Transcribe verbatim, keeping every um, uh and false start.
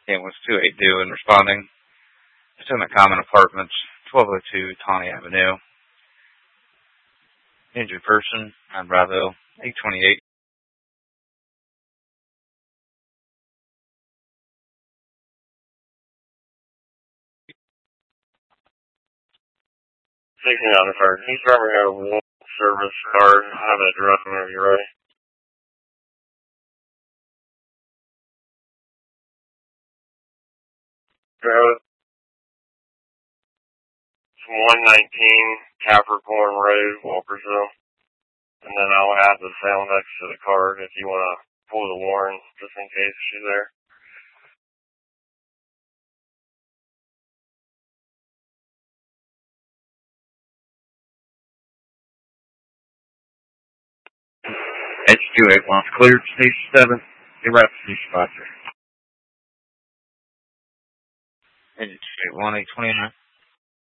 It was two eight due and responding. Potomac Common Apartments, twelve oh two Tawny Avenue. Injured person, nine Bravo, eight twenty-eight. sixteen on the first. He's driving a Wolf service card. I have it address whenever you're ready. Go ahead. It's one nineteen Capricorn Road, Walkersville. And then I'll add the sale next to the card if you want to pull the warrant, just in case she's there. H two eight one cleared, station seven. You're right, station five. H two eight one eight twenty-nine.